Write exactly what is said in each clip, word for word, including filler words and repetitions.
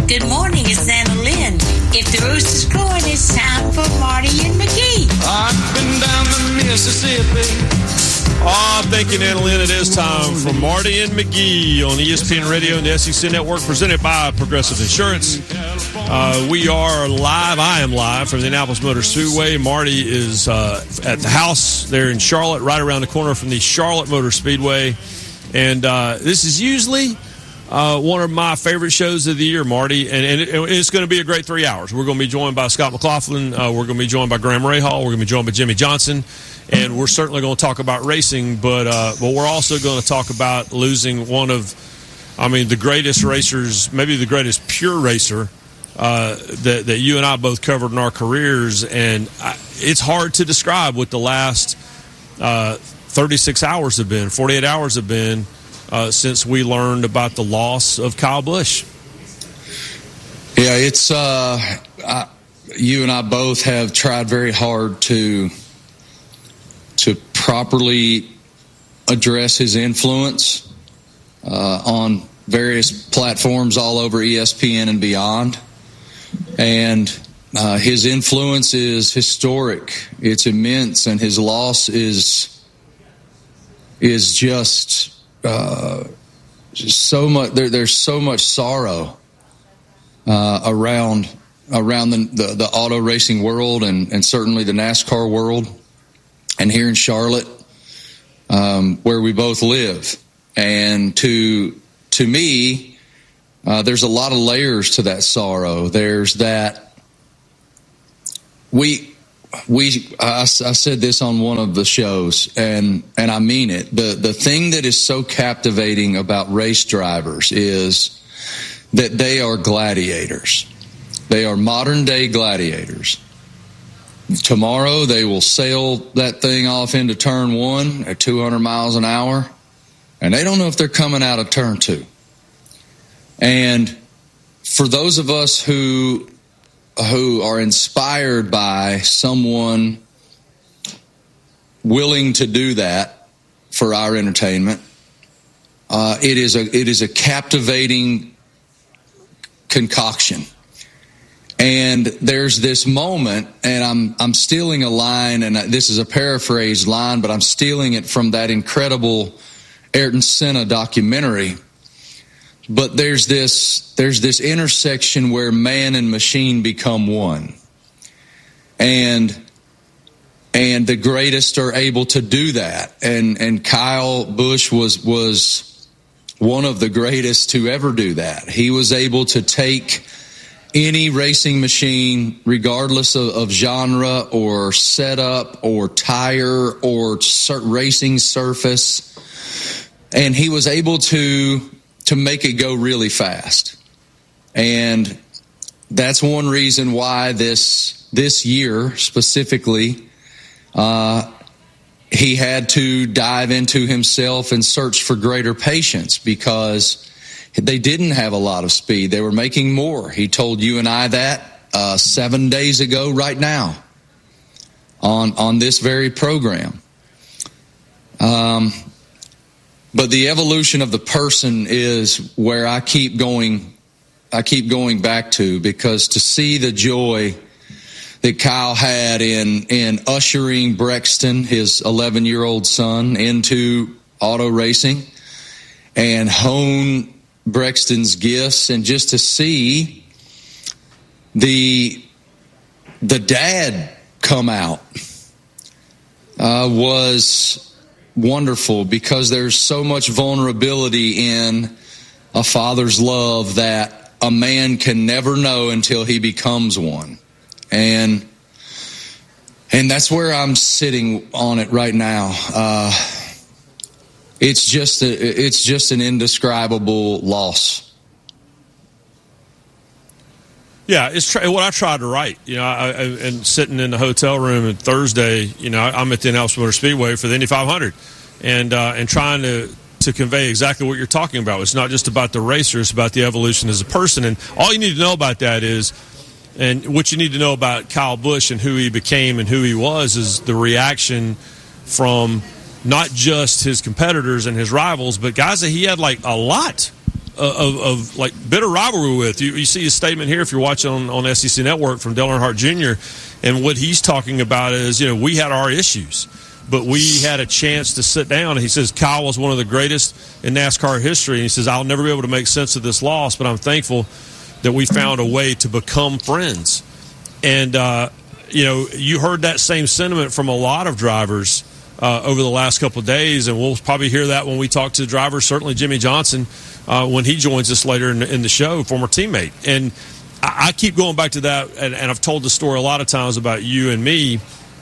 Good morning, it's Anna Lynn. If the rooster's crowing, it's time for Marty and McGee. I've been down the Mississippi. Oh, thank you, Anna Lynn. It is time for Marty and McGee on E S P N Radio and the S E C Network, presented by Progressive Insurance. Uh, we are live. I am live from the Indianapolis Motor Speedway. Marty is uh, at the house there in Charlotte, right around the corner from the Charlotte Motor Speedway. And uh, this is usually uh, one of my favorite shows of the year, Marty. And, and, it, and it's going to be a great three hours. We're going to be joined by Scott McLaughlin. Uh, we're going to be joined by Graham Rahal. We're going to be joined by Jimmy Johnson. And we're certainly going to talk about racing, but uh, but we're also going to talk about losing one of, I mean, the greatest racers, maybe the greatest pure racer uh, that, that you and I both covered in our careers. And I, it's hard to describe what the last uh, thirty-six hours have been, forty-eight hours have been uh, since we learned about the loss of Kyle Busch. Yeah, it's uh, I, you and I both have tried very hard to to properly address his influence uh, on various platforms all over E S P N and beyond. And uh, his influence is historic. It's immense, and his loss is is just, uh, just so much. There, there's so much sorrow uh, around around the, the, the auto racing world and, and certainly the NASCAR world. And here in Charlotte, um, where we both live. And to to me, uh, there's a lot of layers to that sorrow. There's that we we I, I said this on one of the shows, and and I mean it. The the thing that is so captivating about race drivers is that they are gladiators. They are modern day gladiators. Tomorrow they will sail that thing off into turn one at two hundred miles an hour, and they don't know if they're coming out of turn two. And for those of us who who are inspired by someone willing to do that for our entertainment, uh, it is a it is a captivating concoction. And there's this moment, and I'm I'm stealing a line, and this is a paraphrased line, but I'm stealing it from that incredible Ayrton Senna documentary. But there's this there's this intersection where man and machine become one, and and the greatest are able to do that. And and Kyle Busch was was one of the greatest to ever do that. He was able to take any racing machine, regardless of, of genre or setup or tire or sur- racing surface, and he was able to to make it go really fast. And that's one reason why this this year specifically, uh, he had to dive into himself and search for greater patience, because they didn't have a lot of speed. They were making more. He told you and I that uh, seven days ago right now on on this very program. Um, but the evolution of the person is where I keep going. I keep going back to, because to see the joy that Kyle had in in ushering Brexton, his eleven-year-old son, into auto racing and hone Brexton's gifts, and just to see the the dad come out uh, was wonderful, because there's so much vulnerability in a father's love that a man can never know until he becomes one. And and that's where I'm sitting on it right now. Uh, It's just a, it's just an indescribable loss. Yeah, it's tra- what I tried to write. You know, I, I, and sitting in the hotel room on Thursday, you know, I'm at the Indianapolis Motor Speedway for the Indy five hundred, and uh, and trying to to convey exactly what you're talking about. It's not just about the racer; it's about the evolution as a person. And all you need to know about that is, and what you need to know about Kyle Busch and who he became and who he was, is the reaction from not just his competitors and his rivals, but guys that he had like a lot of, of like bitter rivalry with. You, you see his statement here if you're watching on, on S E C Network from Dale Earnhardt Junior And what he's talking about is, you know, we had our issues, but we had a chance to sit down. And he says Kyle was one of the greatest in NASCAR history. And he says, I'll never be able to make sense of this loss, but I'm thankful that we found a way to become friends. And, uh, you know, you heard that same sentiment from a lot of drivers uh, over the last couple of days, and we'll probably hear that when we talk to the drivers, certainly Jimmy Johnson, uh, when he joins us later in, in the show, former teammate. And I, I keep going back to that, and, and I've told the story a lot of times about you and me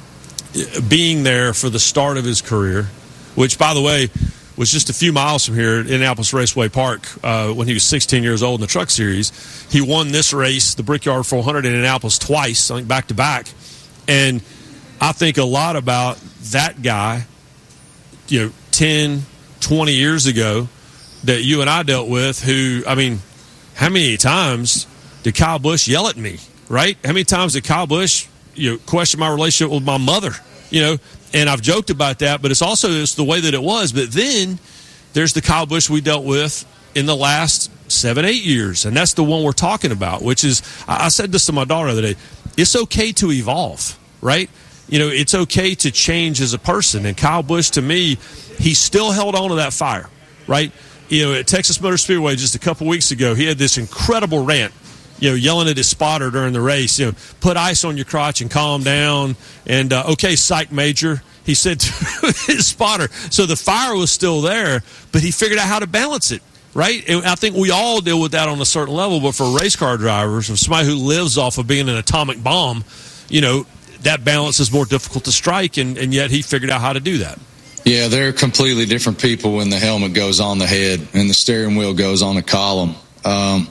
being there for the start of his career, which, by the way, was just a few miles from here at Indianapolis Raceway Park uh, when he was sixteen years old in the Truck Series. He won this race, the Brickyard four hundred in Indianapolis, twice, I think back-to-back. And I think a lot about that guy, you know, ten, twenty years ago that you and I dealt with who, I mean, how many times did Kyle Busch yell at me, right? How many times did Kyle Busch, you know, question my relationship with my mother, you know? And I've joked about that, but it's also it's the way that it was. But then there's the Kyle Busch we dealt with in the last seven, eight years, and that's the one we're talking about, which is, I said this to my daughter the other day, it's okay to evolve, right? You know, it's okay to change as a person. And Kyle Busch, to me, he still held on to that fire, right? You know, at Texas Motor Speedway just a couple weeks ago, he had this incredible rant, you know, yelling at his spotter during the race, you know, put ice on your crotch and calm down. And, uh, okay, psych major, he said to his spotter. So the fire was still there, but he figured out how to balance it, right? And I think we all deal with that on a certain level, but for race car drivers, for somebody who lives off of being an atomic bomb, you know, that balance is more difficult to strike, and, and yet he figured out how to do that. Yeah, they're completely different people when the helmet goes on the head and the steering wheel goes on the column. Um,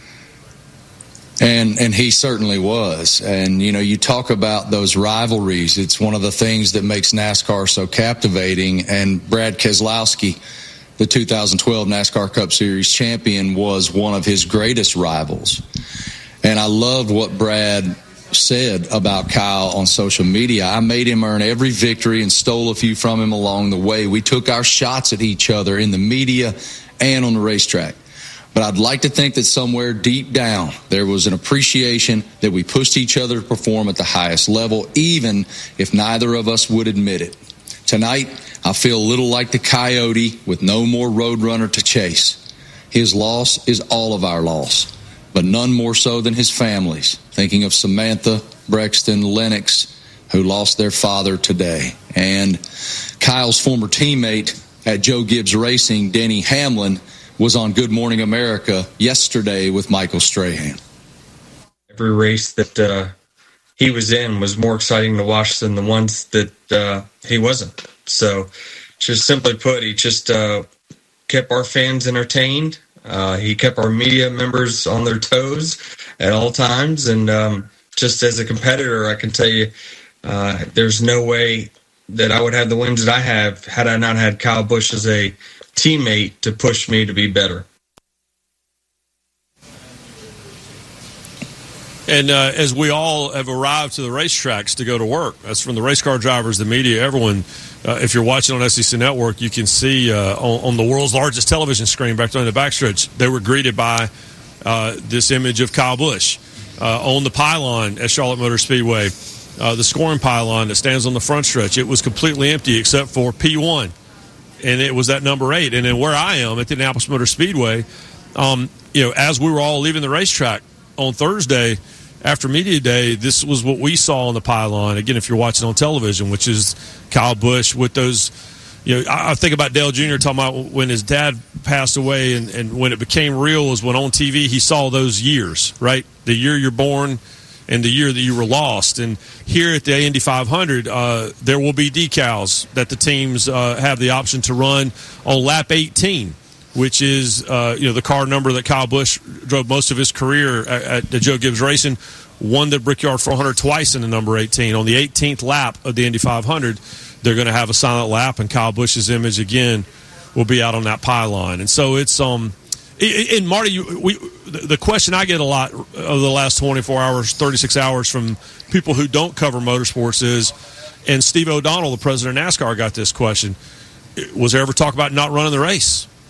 And and he certainly was. And, you know, you talk about those rivalries. It's one of the things that makes NASCAR so captivating. And Brad Keselowski, the two thousand twelve NASCAR Cup Series champion, was one of his greatest rivals. And I loved what Brad said about Kyle on social media. I made him earn every victory and stole a few from him along the way. We took our shots at each other in the media and on the racetrack. But I'd like to think that somewhere deep down there was an appreciation that we pushed each other to perform at the highest level, even if neither of us would admit it. Tonight, I feel a little like the coyote with no more roadrunner to chase. His loss is all of our loss, but none more so than his family's, thinking of Samantha, Brexton, Lennox, who lost their father today. And Kyle's former teammate at Joe Gibbs Racing, Denny Hamlin, was on Good Morning America yesterday with Michael Strahan. Every race that uh, he was in was more exciting to watch than the ones that uh, he wasn't. So, just simply put, he just uh, kept our fans entertained. Uh, he kept our media members on their toes at all times. And um, just as a competitor, I can tell you, uh, there's no way that I would have the wins that I have had I not had Kyle Busch as a teammate to push me to be better. And uh, as we all have arrived to the racetracks to go to work, that's from the race car drivers, the media, everyone. Uh, if you're watching on S E C Network, you can see uh, on, on the world's largest television screen back there in the backstretch, they were greeted by uh, this image of Kyle Busch uh, on the pylon at Charlotte Motor Speedway, uh, the scoring pylon that stands on the front stretch. It was completely empty except for P one. And it was that number eight. And then where I am at the Indianapolis Motor Speedway, um, you know, as we were all leaving the racetrack on Thursday after media day, this was what we saw on the pylon. Again, if you're watching on television, which is Kyle Busch with those, you know, I, I think about Dale Junior talking about when his dad passed away, and, and when it became real was when on T V he saw those years, right? The year you're born and the year that you were lost. And here at the Indy five hundred, uh, there will be decals that the teams uh, have the option to run on lap eighteen, which is uh, you know the car number that Kyle Busch drove most of his career at, at the Joe Gibbs Racing, won the Brickyard four hundred twice in the number eighteen. On the eighteenth lap of the Indy five hundred, they're going to have a silent lap, and Kyle Busch's image again will be out on that pylon. And so it's um. And Marty, you, we, the question I get a lot over the last twenty-four hours, thirty-six hours from people who don't cover motorsports is, and Steve O'Donnell, the president of NASCAR, got this question, was there ever talk about not running the race?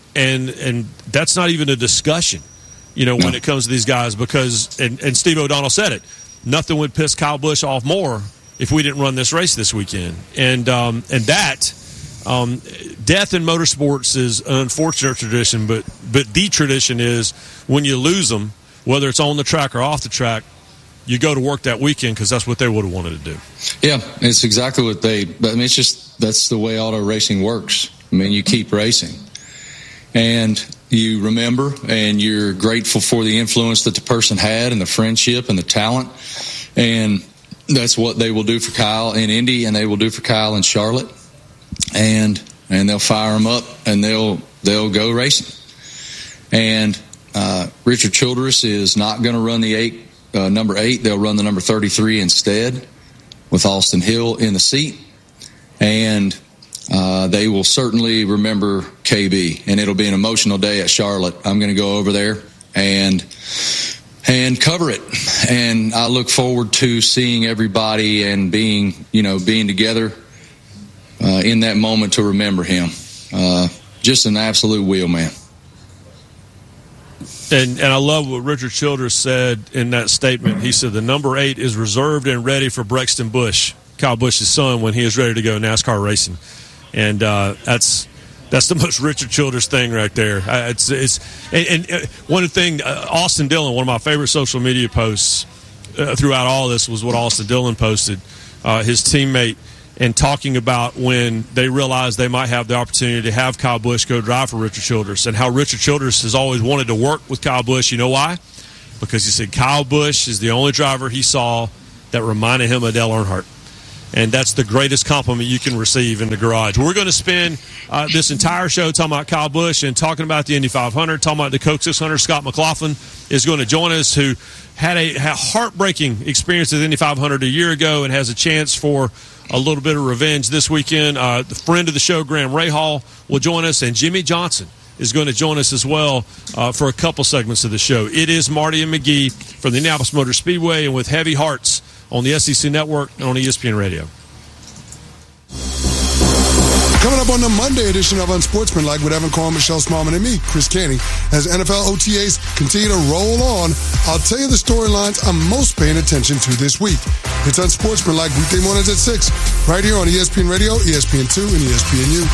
and and that's not even a discussion, you know, when it comes to these guys, because and, and Steve O'Donnell said it, nothing would piss Kyle Busch off more if we didn't run this race this weekend, and um, and that um, death in motorsports is an unfortunate tradition, but but the tradition is when you lose them, whether it's on the track or off the track, you go to work that weekend because that's what they would have wanted to do. Yeah, it's exactly what they. I mean, it's just that's the way auto racing works. I mean, you keep racing, and you remember, and you're grateful for the influence that the person had, and the friendship, and the talent, and that's what they will do for Kyle in Indy, and they will do for Kyle in Charlotte, and and they'll fire them up, and they'll they'll go racing. And uh, Richard Childress is not going to run the eight uh, number eight. They'll run the number thirty-three instead, with Austin Hill in the seat, and uh, they will certainly remember K B, and it'll be an emotional day at Charlotte. I'm going to go over there and and cover it, and I look forward to seeing everybody and being, you know, being together uh, in that moment to remember him. Uh, just an absolute wheelman. And and I love what Richard Childress said in that statement. He said the number eight is reserved and ready for Brexton Busch, Kyle Busch's son, when he is ready to go NASCAR racing. And uh, that's that's the most Richard Childress thing right there. Uh, it's it's and, and one thing, uh, Austin Dillon, one of my favorite social media posts uh, throughout all this was what Austin Dillon posted, uh, his teammate, and talking about when they realized they might have the opportunity to have Kyle Busch go drive for Richard Childress, and how Richard Childress has always wanted to work with Kyle Busch. You know why? Because he said Kyle Busch is the only driver he saw that reminded him of Dale Earnhardt. And that's the greatest compliment you can receive in the garage. We're going to spend uh, this entire show talking about Kyle Busch and talking about the Indy five hundred, talking about the Coke six hundred. Scott McLaughlin is going to join us, who had a, had a heartbreaking experience at the Indy five hundred a year ago and has a chance for a little bit of revenge this weekend. Uh, the friend of the show, Graham Rahal, will join us, and Jimmy Johnson is going to join us as well uh, for a couple segments of the show. It is Marty and McGee from the Indianapolis Motor Speedway and with Heavy Hearts on the S E C Network and on E S P N Radio. Coming up on the Monday edition of Unsportsmanlike with Evan Cohen, Michelle Smallman, and me, Chris Caney, as N F L O T As continue to roll on, I'll tell you the storylines I'm most paying attention to this week. It's Unsportsmanlike weekday mornings at six, right here on E S P N Radio, E S P N two, and E S P N U.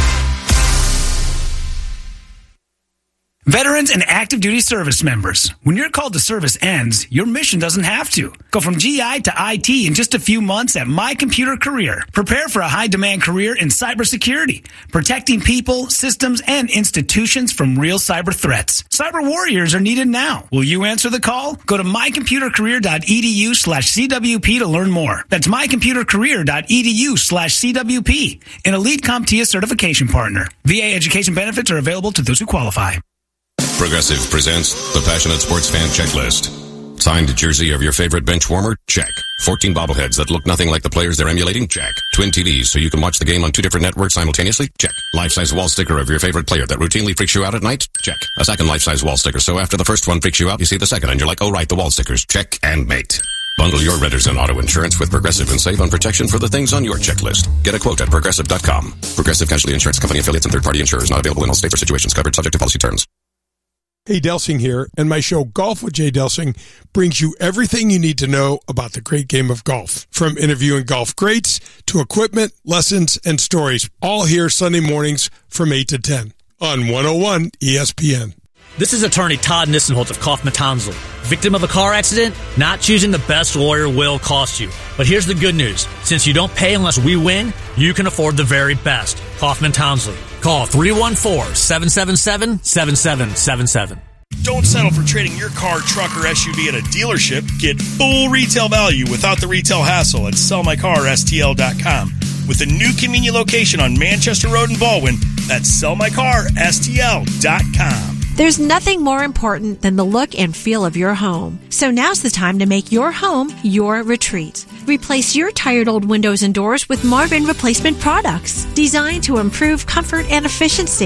Veterans and active duty service members, when your call to service ends, your mission doesn't have to. Go from G I to I T in just a few months at My Computer Career. Prepare for a high-demand career in cybersecurity, protecting people, systems, and institutions from real cyber threats. Cyber warriors are needed now. Will you answer the call? Go to mycomputercareer.edu slash CWP to learn more. That's mycomputercareer.edu slash CWP, an Elite CompTIA certification partner. V A education benefits are available to those who qualify. Progressive presents the Passionate Sports Fan Checklist. Signed jersey of your favorite bench warmer? Check. fourteen bobbleheads that look nothing like the players they're emulating? Check. Twin T Vs so you can watch the game on two different networks simultaneously? Check. Life-size wall sticker of your favorite player that routinely freaks you out at night? Check. A second life-size wall sticker so after the first one freaks you out, you see the second and you're like, oh right, the wall stickers. Check and mate. Bundle your renters and auto insurance with Progressive and save on protection for the things on your checklist. Get a quote at Progressive dot com. Progressive Casualty Insurance Company affiliates and third-party insurers not available in all states or situations covered subject to policy terms. Hey, Delsing here, and my show Golf with Jay Delsing brings you everything you need to know about the great game of golf. From interviewing golf greats to equipment, lessons, and stories, all here Sunday mornings from eight to ten on one oh one E S P N. This is attorney Todd Nissenholtz of Kaufman Townsley. Victim of a car accident? Not choosing the best lawyer will cost you. But here's the good news. Since you don't pay unless we win, you can afford the very best. Kaufman Townsley. Call three one four, seven seven seven, seven seven seven seven. Don't settle for trading your car, truck, or S U V at a dealership. Get full retail value without the retail hassle at sell my car S T L dot com. With a new convenient location on Manchester Road in Baldwin, that's sell my car S T L dot com. There's nothing more important than the look and feel of your home. So now's the time to make your home your retreat. Replace your tired old windows and doors with Marvin replacement products designed to improve comfort and efficiency.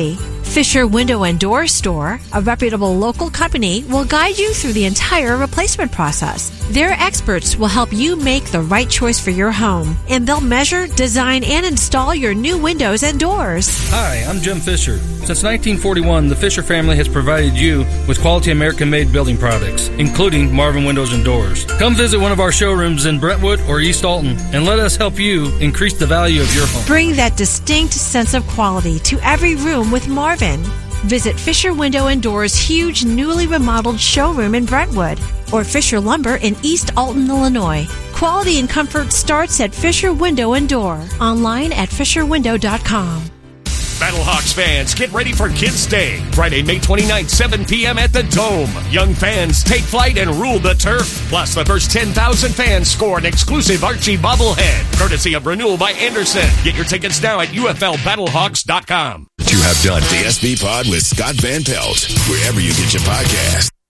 Fisher Window and Door Store, a reputable local company, will guide you through the entire replacement process. Their experts will help you make the right choice for your home, and they'll measure, design, and install your new windows and doors. Hi, I'm Jim Fisher. Since nineteen forty-one, the Fisher family has provided you with quality American-made building products, including Marvin Windows and Doors. Come visit one of our showrooms in Brentwood or East Alton, and let us help you increase the value of your home. Bring that distinct sense of quality to every room with Marvin. Visit Fisher Window and Doors' huge, newly remodeled showroom in Brentwood or Fisher Lumber in East Alton, Illinois. Quality and comfort starts at Fisher Window and Door. Online at fisher window dot com. Battlehawks fans, get ready for Kids Day. Friday, May twenty-ninth, seven p.m. at the Dome. Young fans, take flight and rule the turf. Plus, the first ten thousand fans score an exclusive Archie bobblehead, courtesy of Renewal by Anderson. Get your tickets now at U F L battlehawks dot com. You have done the S B Pod with Scott Van Pelt, wherever you get your podcast.